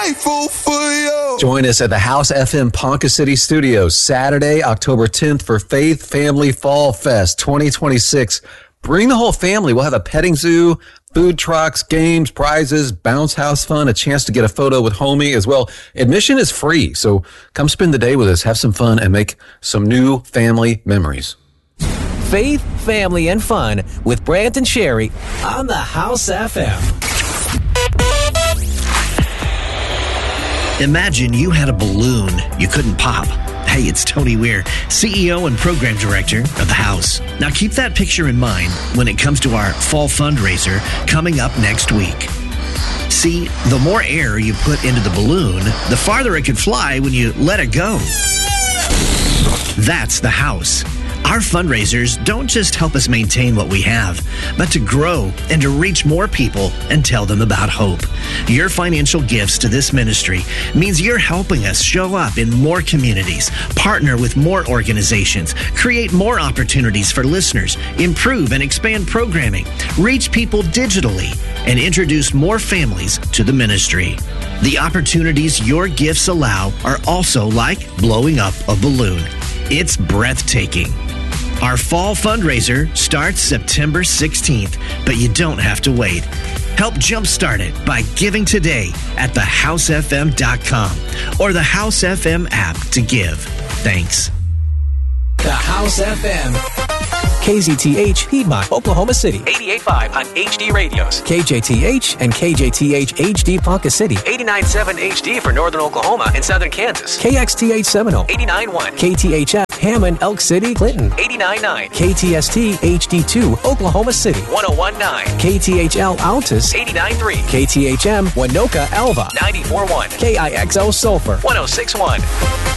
grateful for you. Join us at the House FM Ponca City Studios Saturday, October 10th for Faith Family Fall Fest 2026. Bring the whole family. We'll have a petting zoo, food trucks, games, prizes, bounce house fun, a chance to get a photo with homie as well. Admission is free, so come spend the day with us, have some fun, and make some new family memories. Faith, family, and fun with Brant and Sherry on the House FM. Imagine you had a balloon you couldn't pop. Hey, it's Tony Weir, CEO and Program Director of the House. Now keep that picture in mind when it comes to our fall fundraiser coming up next week. See, the more air you put into the balloon, the farther it could fly when you let it go. That's the House. Our fundraisers don't just help us maintain what we have, but to grow and to reach more people and tell them about hope. Your financial gifts to this ministry means you're helping us show up in more communities, partner with more organizations, create more opportunities for listeners, improve and expand programming, reach people digitally, and introduce more families to the ministry. The opportunities your gifts allow are also like blowing up a balloon. It's breathtaking. Our fall fundraiser starts September 16th, but you don't have to wait. Help jumpstart it by giving today at thehousefm.com or the House FM app to give. Thanks. The House FM. KZTH, Piedmont, Oklahoma City. 88.5 on HD radios. KJTH and KJTH HD Ponca City. 89.7 HD for Northern Oklahoma and Southern Kansas. KXTH Seminole. 89.1. KTHF, Hammond, Elk City, Clinton. 89.9. KTST HD2, Oklahoma City. 101.9. KTHL Altus. 89.3. KTHM, Winoka, Alva. 94.1. KIXL Sulphur. 106.1.